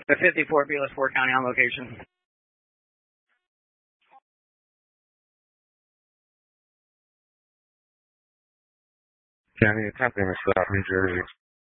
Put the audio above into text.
The 54 Beales, Fort County on location. County, copy, South New Jersey.